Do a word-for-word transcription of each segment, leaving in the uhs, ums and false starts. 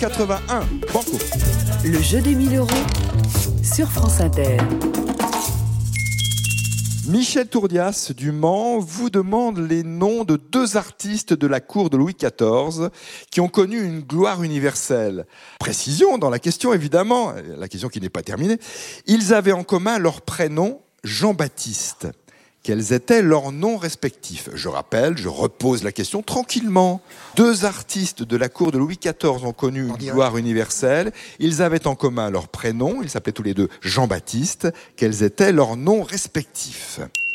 quatre-vingt-un. Banco. Le jeu des mille euros sur France Inter. Michel Tourdias du Mans vous demande les noms de deux artistes de la cour de Louis quatorze qui ont connu une gloire universelle. Précision dans la question, évidemment, la question qui n'est pas terminée. Ils avaient en commun leur prénom Jean-Baptiste. Quels étaient leurs noms respectifs ? Je rappelle, je repose la question tranquillement. Deux artistes de la cour de Louis quatorze ont connu une gloire universelle. Ils avaient en commun leurs prénoms. Ils s'appelaient tous les deux Jean-Baptiste. Quels étaient leurs noms respectifs ?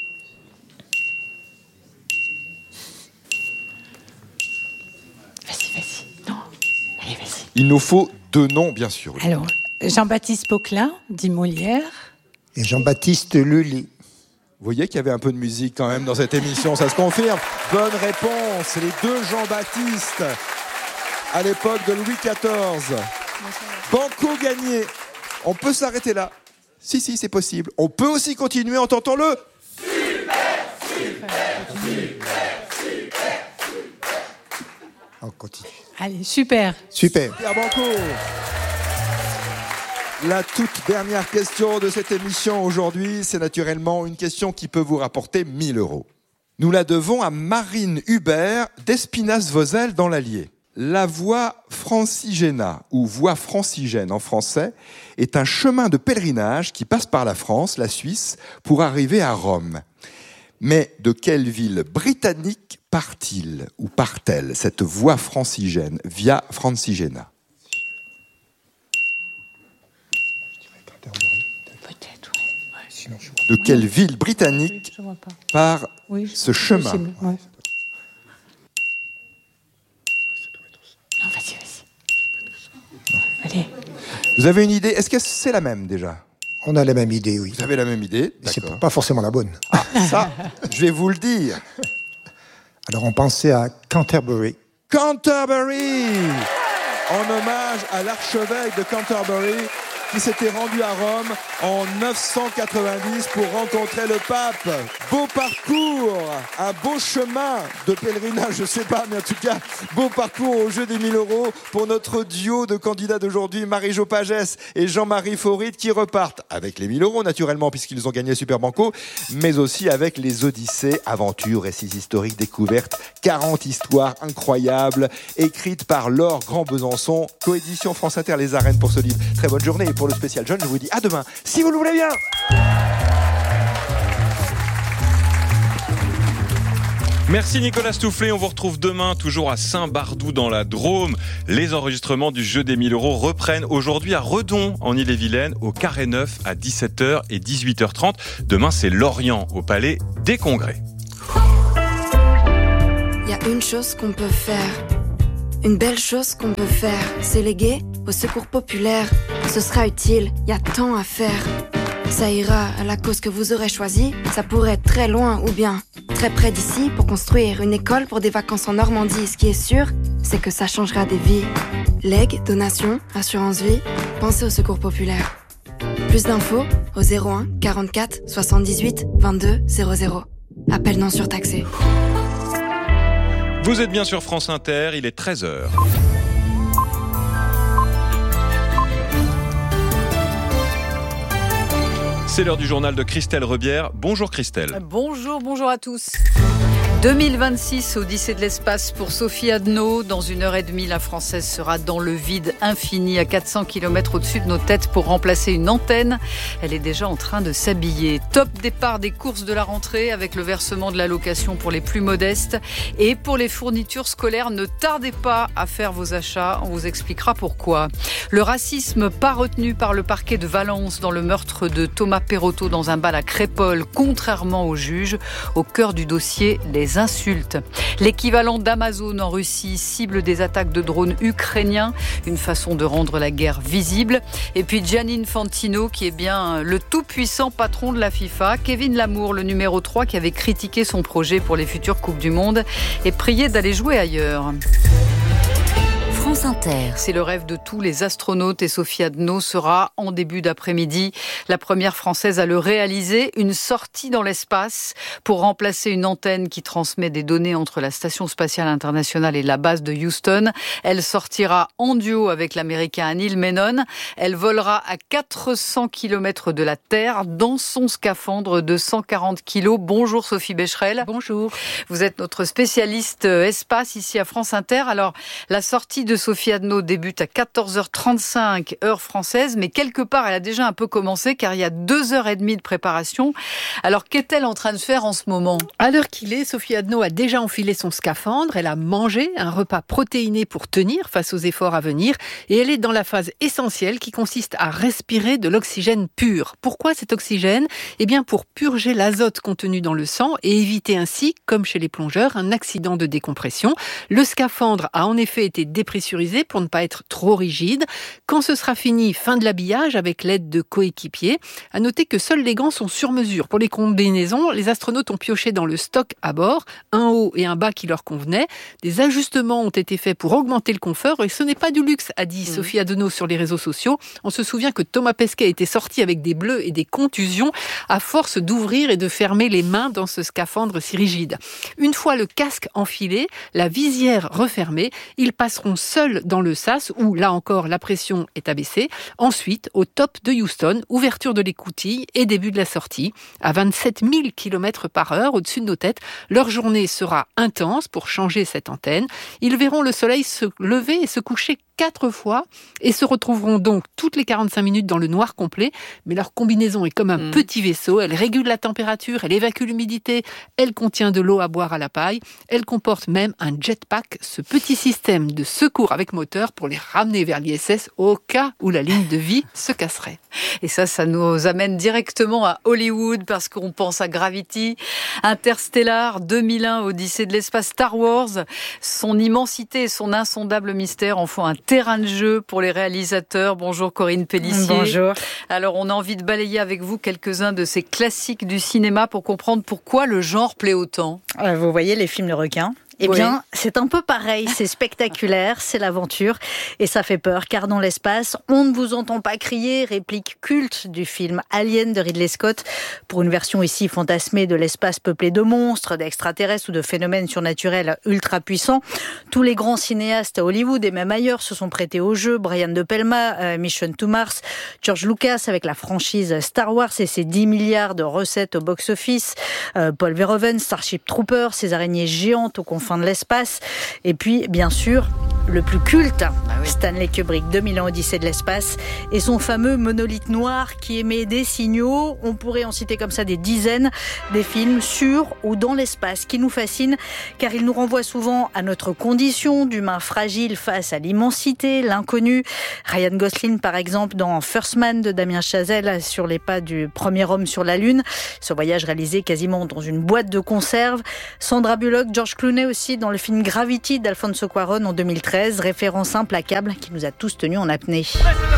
Vas-y, vas-y. Non, allez, vas-y. Il nous faut deux noms, bien sûr. Alors, Jean-Baptiste Poquelin, dit Molière. Et Jean-Baptiste Lully. Vous voyez qu'il y avait un peu de musique quand même dans cette émission, ça se confirme. Bonne réponse, les deux Jean-Baptiste à l'époque de Louis quatorze. Banco gagné. On peut s'arrêter là. Si, si, c'est possible. On peut aussi continuer en tentant le... Super, super, super, super, super. On continue. Allez, super. Super. Pierre Banco. La toute dernière question de cette émission aujourd'hui, c'est naturellement une question qui peut vous rapporter mille euros. Nous la devons à Marine Hubert d'Espinasse-Vozelle dans l'Allier. La voie Francigena, ou voie francigène en français, est un chemin de pèlerinage qui passe par la France, la Suisse, pour arriver à Rome. Mais de quelle ville britannique part-il ou part-elle cette voie francigène, via Francigena ? Peut-être, oui. Ouais. De quelle ville britannique Je vois pas. part Oui, ce chemin ? possible, ouais. Non, vas-y, vas-y. Allez. Vous avez une idée ? Est-ce que c'est la même déjà ? On a la même idée, oui. Vous avez la même idée ? Mais c'est D'accord. pas forcément la bonne. Ah, ça, je vais vous le dire. Alors on pensait à Canterbury. Canterbury ! En hommage à l'archevêque de Canterbury qui s'était rendu à Rome en neuf cent quatre-vingt-dix pour rencontrer le pape. Beau parcours, un beau chemin de pèlerinage, je sais pas, mais en tout cas, beau parcours au jeu des mille euros pour notre duo de candidats d'aujourd'hui, Marie-Jo Pagès et Jean-Marie Faurite, qui repartent avec les mille euros, naturellement, puisqu'ils ont gagné Super Banco, mais aussi avec les Odyssées, aventures, récits historiques, découvertes, quarante histoires incroyables, écrites par Laure Grand-Besançon, coédition France Inter Les Arènes pour ce livre. Très bonne journée. Et pour le spécial jeune, je vous dis à demain, si vous le voulez bien. Merci Nicolas Stoufflet, on vous retrouve demain toujours à Saint-Bardou dans la Drôme. Les enregistrements du jeu des mille euros reprennent aujourd'hui à Redon en Ille-et-Vilaine au Carré Neuf à dix-sept heures et dix-huit heures trente. Demain c'est Lorient au Palais des Congrès. Il y a une chose qu'on peut faire, une belle chose qu'on peut faire, c'est léguer au secours populaire. Ce sera utile, il y a tant à faire. Ça ira à la cause que vous aurez choisie. Ça pourrait être très loin ou bien très près d'ici pour construire une école pour des vacances en Normandie. Ce qui est sûr, c'est que ça changera des vies. Legs, donations, assurance vie, pensez au secours populaire. Plus d'infos au zéro un quarante-quatre soixante-dix-huit vingt-deux zéro zéro. Appel non surtaxé. Vous êtes bien sur France Inter, il est treize heures. C'est l'heure du journal de Christelle Rebière. Bonjour Christelle. Bonjour, bonjour à tous. deux mille vingt-six, Odyssée de l'espace pour Sophie Adno. Dans une heure et demie, la Française sera dans le vide infini à quatre cents kilomètres au-dessus de nos têtes pour remplacer une antenne. Elle est déjà en train de s'habiller. Top départ des courses de la rentrée avec le versement de l'allocation pour les plus modestes. Et pour les fournitures scolaires, ne tardez pas à faire vos achats. On vous expliquera pourquoi. Le racisme pas retenu par le parquet de Valence dans le meurtre de Thomas Perotto dans un bal à Crépol, contrairement au juge. Au cœur du dossier, les insultes. L'équivalent d'Amazon en Russie cible des attaques de drones ukrainiens, une façon de rendre la guerre visible. Et puis Gianni Infantino, qui est bien le tout-puissant patron de la FIFA. Kevin Lamour, le numéro trois, qui avait critiqué son projet pour les futures Coupes du Monde et prié d'aller jouer ailleurs. France Inter. C'est le rêve de tous les astronautes et Sophie Adno sera en début d'après-midi la première française à le réaliser, une sortie dans l'espace pour remplacer une antenne qui transmet des données entre la Station spatiale internationale et la base de Houston. Elle sortira en duo avec l'américain Neil Menon. Elle volera à quatre cents kilomètres de la Terre dans son scaphandre de cent quarante kilos. Bonjour Sophie Becherel. Bonjour. Vous êtes notre spécialiste espace ici à France Inter. Alors, la sortie de Sophie Adno débute à quatorze heures trente-cinq, heure française, mais quelque part, elle a déjà un peu commencé car il y a deux heures et demie de préparation. Alors, qu'est-elle en train de faire en ce moment ? À l'heure qu'il est, Sophie Adno a déjà enfilé son scaphandre. Elle a mangé un repas protéiné pour tenir face aux efforts à venir. Et elle est dans la phase essentielle qui consiste à respirer de l'oxygène pur. Pourquoi cet oxygène ? Eh bien, pour purger l'azote contenu dans le sang et éviter ainsi, comme chez les plongeurs, un accident de décompression. Le scaphandre a en effet été dépressurisé pour ne pas être trop rigide. Quand ce sera fini, fin de l'habillage avec l'aide de coéquipiers. À noter que seuls les gants sont sur mesure. Pour les combinaisons, les astronautes ont pioché dans le stock à bord, un haut et un bas qui leur convenaient. Des ajustements ont été faits pour augmenter le confort et ce n'est pas du luxe, a dit mmh. Sophie Adno sur les réseaux sociaux. On se souvient que Thomas Pesquet était sorti avec des bleus et des contusions à force d'ouvrir et de fermer les mains dans ce scaphandre si rigide. Une fois le casque enfilé, la visière refermée, ils passeront seuls dans le sas où, là encore, la pression est abaissée. Ensuite, au top de Houston, ouverture de l'écoutille et début de la sortie. À vingt-sept mille kilomètres par heure au-dessus de nos têtes, leur journée sera intense pour changer cette antenne. Ils verront le soleil se lever et se coucher quatre fois et se retrouveront donc toutes les quarante-cinq minutes dans le noir complet. Mais leur combinaison est comme un mmh. petit vaisseau. Elle régule la température, elle évacue l'humidité, elle contient de l'eau à boire à la paille. Elle comporte même un jetpack, ce petit système de secours avec moteur pour les ramener vers l'I S S au cas où la ligne de vie se casserait. Et ça, ça nous amène directement à Hollywood parce qu'on pense à Gravity, Interstellar, deux mille un, Odyssée de l'espace, Star Wars. Son immensité et son insondable mystère en font un terrain de jeu pour les réalisateurs. Bonjour Corinne Pellissier. Bonjour. Alors on a envie de balayer avec vous quelques-uns de ces classiques du cinéma pour comprendre pourquoi le genre plaît autant. Vous voyez les films de requins ? Eh oui. bien, c'est un peu pareil, c'est spectaculaire, c'est l'aventure et ça fait peur car dans l'espace, on ne vous entend pas crier, réplique culte du film Alien de Ridley Scott pour une version ici fantasmée de l'espace peuplé de monstres, d'extraterrestres ou de phénomènes surnaturels ultra puissants. Tous les grands cinéastes à Hollywood et même ailleurs se sont prêtés au jeu. Brian De Palma, euh, Mission to Mars, George Lucas avec la franchise Star Wars et ses dix milliards de recettes au box-office, euh, Paul Verhoeven, Starship Troopers, ces araignées géantes aux confins de l'espace. Et puis, bien sûr, le plus culte, ah oui. Stanley Kubrick, deux mille un, Odyssée de l'espace, et son fameux monolithe noir qui émet des signaux. On pourrait en citer comme ça des dizaines, des films sur ou dans l'espace qui nous fascinent, car ils nous renvoient souvent à notre condition d'humain fragile face à l'immensité, l'inconnu. Ryan Gosling, par exemple, dans First Man de Damien Chazelle, sur les pas du premier homme sur la Lune. Ce voyage réalisé quasiment dans une boîte de conserve. Sandra Bullock, George Clooney aussi dans le film Gravity d'Alfonso Cuarón en deux mille treize, référence implacable qui nous a tous tenus en apnée.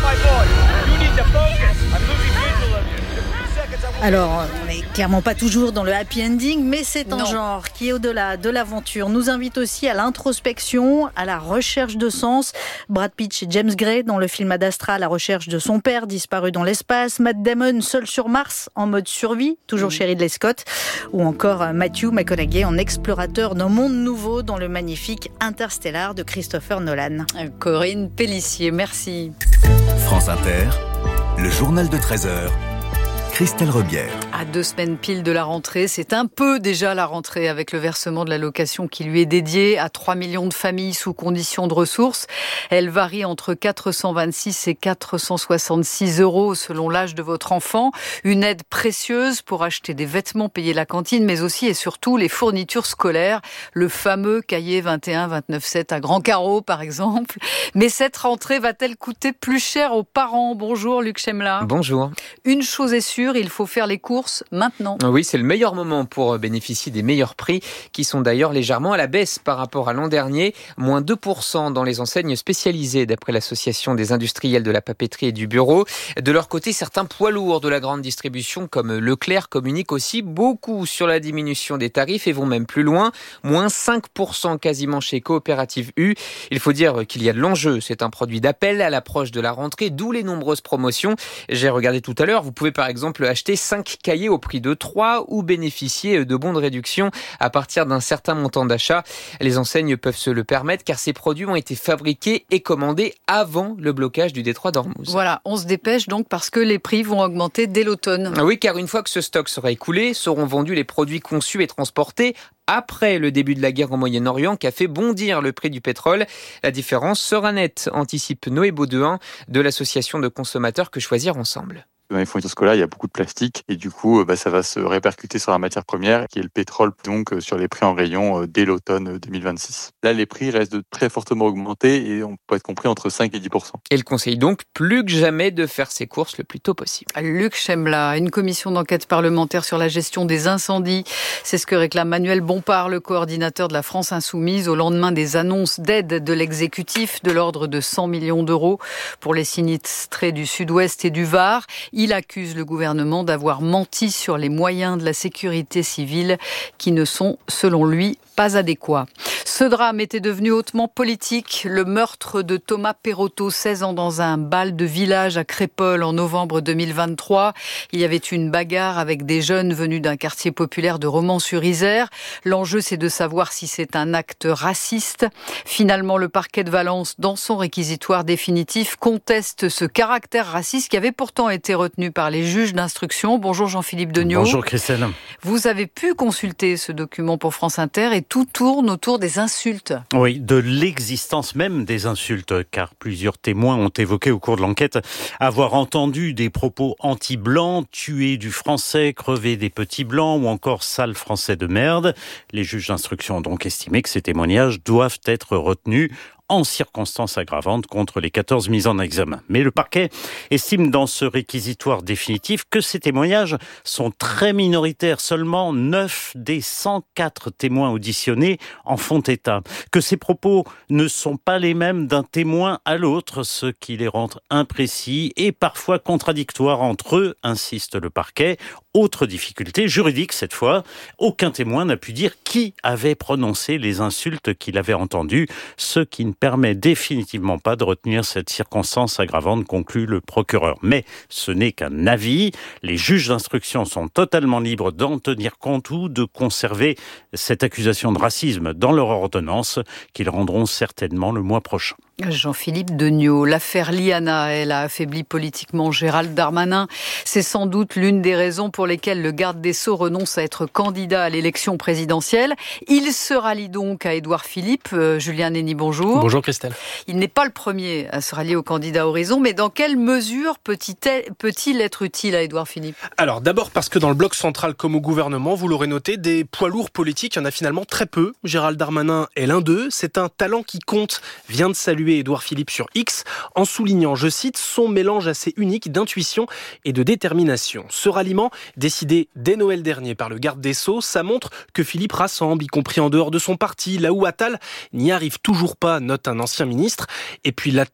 Alors, on n'est clairement pas toujours dans le happy ending, mais c'est un non. genre qui, au-delà de l'aventure, nous invite aussi à l'introspection, à la recherche de sens. Brad Pitt et James Gray dans le film Ad Astra, à la recherche de son père disparu dans l'espace. Matt Damon seul sur Mars, en mode survie, toujours mmh. chez Ridley Scott. Ou encore Matthew McConaughey en explorateur d'un monde nouveau dans le magnifique Interstellar de Christopher Nolan. Corinne Pellissier, merci. France Inter, le journal de treize heures. Christelle Rebière. À deux semaines pile de la rentrée, c'est un peu déjà la rentrée avec le versement de l'allocation qui lui est dédiée à trois millions de familles sous conditions de ressources. Elle varie entre quatre cent vingt-six et quatre cent soixante-six euros selon l'âge de votre enfant. Une aide précieuse pour acheter des vêtements, payer la cantine, mais aussi et surtout les fournitures scolaires. Le fameux cahier vingt et un vingt-neuf sept à grands carreaux, par exemple. Mais cette rentrée va-t-elle coûter plus cher aux parents ? Bonjour Luc Chemla. Bonjour. Une chose est sûre, il faut faire les courses courses maintenant. Oui, c'est le meilleur moment pour bénéficier des meilleurs prix qui sont d'ailleurs légèrement à la baisse par rapport à l'an dernier. Moins deux pour cent dans les enseignes spécialisées d'après l'Association des industriels de la papeterie et du bureau. De leur côté, certains poids lourds de la grande distribution comme Leclerc communiquent aussi beaucoup sur la diminution des tarifs et vont même plus loin. Moins cinq pour cent quasiment chez Coopérative U. Il faut dire qu'il y a de l'enjeu. C'est un produit d'appel à l'approche de la rentrée, d'où les nombreuses promotions. J'ai regardé tout à l'heure, vous pouvez par exemple acheter cinq cahiers au prix de trois ou bénéficier de bons de réduction à partir d'un certain montant d'achat. Les enseignes peuvent se le permettre car ces produits ont été fabriqués et commandés avant le blocage du détroit d'Ormuz. Voilà, on se dépêche donc parce que les prix vont augmenter dès l'automne. Oui, car une fois que ce stock sera écoulé, seront vendus les produits conçus et transportés après le début de la guerre au Moyen-Orient qui a fait bondir le prix du pétrole. La différence sera nette, anticipe Noé Baudouin de l'association de consommateurs Que Choisir Ensemble. Dans les fournitures scolaires, il y a beaucoup de plastique et du coup, bah, ça va se répercuter sur la matière première qui est le pétrole, donc sur les prix en rayon dès l'automne deux mille vingt-six. Là, les prix restent très fortement augmentés et on peut être compris entre cinq et dix pour cent. Elle conseille donc plus que jamais de faire ses courses le plus tôt possible. Luc Chemla, une commission d'enquête parlementaire sur la gestion des incendies. C'est ce que réclame Manuel Bompard, le coordinateur de la France Insoumise, au lendemain des annonces d'aide de l'exécutif de l'ordre de cent millions d'euros pour les sinistrés du Sud-Ouest et du Var. Il accuse le gouvernement d'avoir menti sur les moyens de la sécurité civile qui ne sont, selon lui, pas adéquats. Ce drame était devenu hautement politique. Le meurtre de Thomas Perrotto, seize ans, dans un bal de village à Crépol en novembre deux mille vingt-trois. Il y avait une bagarre avec des jeunes venus d'un quartier populaire de Romans-sur-Isère. L'enjeu, c'est de savoir si c'est un acte raciste. Finalement, le parquet de Valence, dans son réquisitoire définitif, conteste ce caractère raciste qui avait pourtant été retenu par les juges d'instruction. Bonjour Jean-Philippe Degnaud. Bonjour Christelle. Vous avez pu consulter ce document pour France Inter et tout tourne autour des insultes. Oui, de l'existence même des insultes, car plusieurs témoins ont évoqué au cours de l'enquête avoir entendu des propos anti-blancs, tuer du français, crever des petits blancs ou encore sale français de merde. Les juges d'instruction ont donc estimé que ces témoignages doivent être retenus en circonstances aggravantes contre les quatorze mises en examen. Mais le parquet estime dans ce réquisitoire définitif que ces témoignages sont très minoritaires. Seulement neuf des cent quatre témoins auditionnés en font état. Que ces propos ne sont pas les mêmes d'un témoin à l'autre, ce qui les rend imprécis et parfois contradictoires entre eux, insiste le parquet. Autre difficulté juridique cette fois, aucun témoin n'a pu dire qui avait prononcé les insultes qu'il avait entendues, ce qui ne permet définitivement pas de retenir cette circonstance aggravante, conclut le procureur. Mais ce n'est qu'un avis. Les juges d'instruction sont totalement libres d'en tenir compte ou de conserver cette accusation de racisme dans leur ordonnance qu'ils rendront certainement le mois prochain. Jean-Philippe Degnaud, l'affaire Liana, elle a affaibli politiquement Gérald Darmanin. C'est sans doute l'une des raisons pour lesquelles le garde des Sceaux renonce à être candidat à l'élection présidentielle. Il se rallie donc à Édouard Philippe. Euh, Julien Nény, bonjour. Bonjour Christelle. Il n'est pas le premier à se rallier au candidat Horizon, mais dans quelle mesure peut-il, peut-il être utile à Édouard Philippe ? Alors d'abord parce que dans le bloc central comme au gouvernement, vous l'aurez noté, des poids lourds politiques, il y en a finalement très peu. Gérald Darmanin est l'un d'eux. C'est un talent qui compte, vient de saluer Édouard Philippe sur X, en soulignant, je cite, son mélange assez unique d'intuition et de détermination. Ce ralliement, décidé dès Noël dernier par le garde des Sceaux, ça montre que Philippe rassemble, y compris en dehors de son parti, là où Attal n'y arrive toujours pas, note un ancien ministre. Et puis l'atout